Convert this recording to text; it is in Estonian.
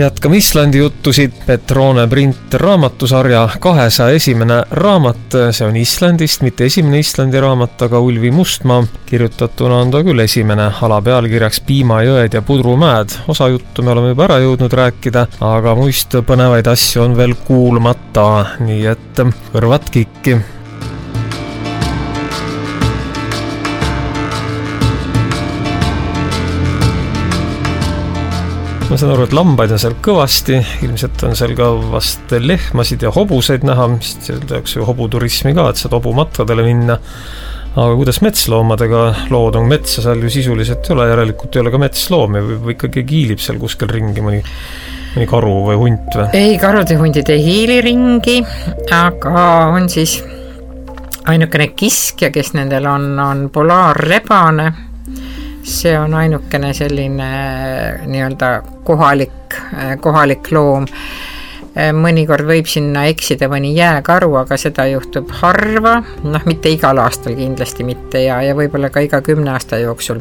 Jätkame Islandi juttusid. Petrone Print raamatusarja 200 esimene raamat, see on Islandist, mitte esimene Islandi raamat, aga Ulvi Mustmaa kirjutatuna on ta küll esimene, alapealkirjaks Piimajõed ja Pudrumäed. Osa juttu me oleme juba ära jõudnud rääkida, aga muist põnevaid asju on veel kuulmata, nii et kõrvad kikki. Ma saan aru, et lambaid on seal kõvasti, ilmselt on seal ka vast lehmasid ja hobuseid näha, sest seal tehakse ju hobuturismi ka, et saad hobumatkadele minna. Aga kuidas metsloomadega lood on? Metsa seal ju sisuliselt ei ole, järelikult ei ole ka metsloomi või ikkagi kiilib seal kuskil ringi mõni karu või hunt või? Ei, karud ja hundid ei hiili ringi, aga on siis ainukene kiskja, kes nendel on polaarrebane. See on ainukene selline nii-öelda kohalik loom. Mõnikord võib sinna eksida mõni jääkaru, aga seda juhtub harva, mitte igal aastal kindlasti mitte ja võib-olla ka iga 10 aasta jooksul